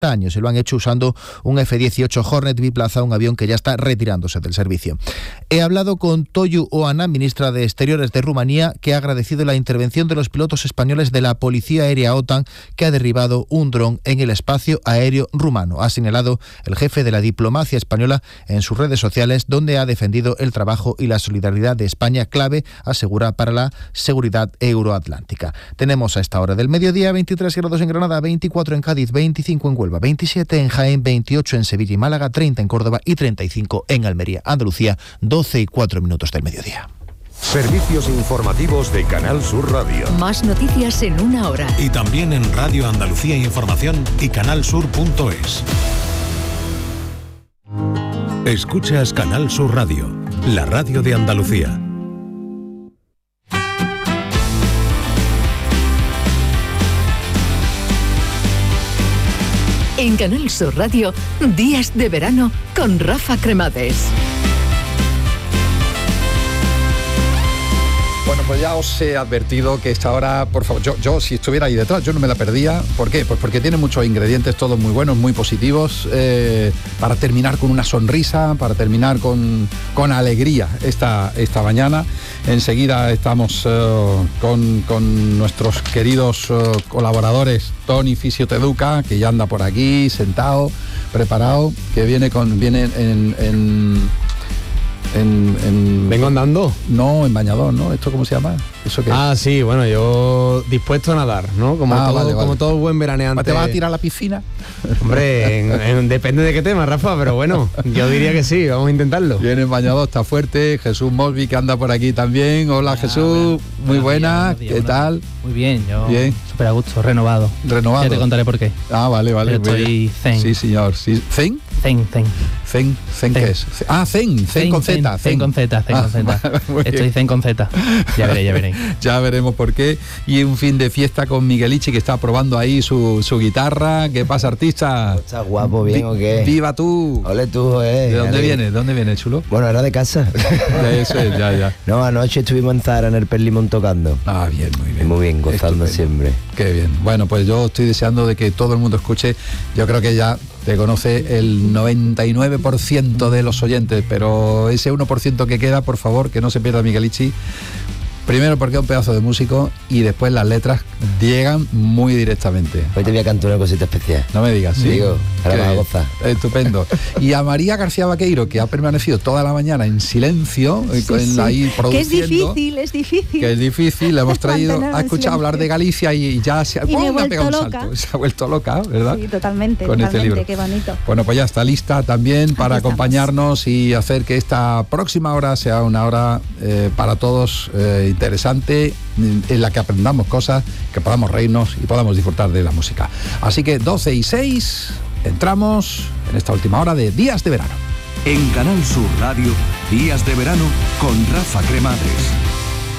años y lo han hecho usando un F-18 Hornet biplaza, un avión que ya está retirándose del servicio. He hablado con Toiu Oana, ministra de Exteriores de Rumanía, que ha agradecido la intervención de los pilotos españoles de la Policía Aérea OTAN, que ha derribado un dron en el espacio aéreo rumano. Ha señalado el jefe de la diplomacia española en sus redes sociales, donde ha defendido el trabajo y la solidaridad de España, clave, asegura, para la seguridad euroatlántica. Tenemos a esta hora del mediodía 23 grados en Granada, 24 en Cádiz, 25 en Huelva, 27 en Jaén, 28 en Sevilla y Málaga, 30 en Córdoba y 35 en Almería. Andalucía, 12 y 4 minutos del mediodía. Servicios informativos de Canal Sur Radio. Más noticias en una hora. Y también en Radio Andalucía Información y canalsur.es. Escuchas Canal Sur Radio, la radio de Andalucía. En Canal Sur Radio, Días de Verano con Rafa Cremades. Bueno, pues ya os he advertido que esta hora, por favor, yo si estuviera ahí detrás, yo no me la perdía. ¿Por qué? Pues porque tiene muchos ingredientes, todos muy buenos, muy positivos, para terminar con una sonrisa, para terminar con alegría esta mañana. Enseguida estamos con nuestros queridos colaboradores, Tony Fisioteduca, que ya anda por aquí, sentado, preparado, que viene ¿Vengo andando? No, en bañador, ¿no? ¿Esto cómo se llama? ¿Eso qué? Ah, sí, bueno, yo dispuesto a nadar, ¿no? Como todo buen veraneante. ¿Te vas a tirar a la piscina? Hombre, depende de qué tema, Rafa, pero bueno, yo diría que sí, vamos a intentarlo. Viene en bañador, está fuerte. Jesús Mosby, que anda por aquí también. Hola, Jesús, muy buena, ¿qué tal? Muy bien, yo bien. Súper a gusto, renovado. Ya te contaré por qué. Ah, vale. Pero estoy zen. Sí, señor. Sí. ¿Zen? Zen. ¿Zen qué es? Ah, zen con Z. Zen con Z. Estoy zen con Z. Ya veréis. Ya veremos por qué. Y un fin de fiesta con Miguelichi, que está probando ahí su guitarra. ¿Qué pasa, artista? ¿Estás guapo, bien o qué? ¡Viva tú! Ole tú, ¿De dónde viene? ¿De dónde viene, chulo? Bueno, era de casa. Eso es, ya. No, anoche estuvimos en Zara, en el Perlimón, tocando. Ah, bien, muy bien. Muy bien, gozando siempre. Qué bien. Bueno, pues yo estoy deseando de que todo el mundo escuche. Yo creo que ya te conoce el 99% de los oyentes, pero ese 1% que queda, por favor, que no se pierda Miguelichi. Primero porque es un pedazo de músico y después las letras llegan muy directamente. Hoy te voy a cantar una cosita especial. No me digas, sí. Digo, ahora vas a gozar. Estupendo. Y a María García Vaqueiro, que ha permanecido toda la mañana en silencio, ahí produciendo. Que es difícil. Que es difícil, le hemos traído, ha escuchado hablar de Galicia y ya se ha pegado un salto. Se ha vuelto loca, ¿verdad? Sí, totalmente. Con este libro. Qué bonito. Bueno, pues ya está lista también para acompañarnos y hacer que esta próxima hora sea una hora para todos interesante, en la que aprendamos cosas, que podamos reírnos y podamos disfrutar de la música. Así que 12 y 6, entramos en esta última hora de Días de Verano. En Canal Sur Radio, Días de Verano con Rafa Cremades.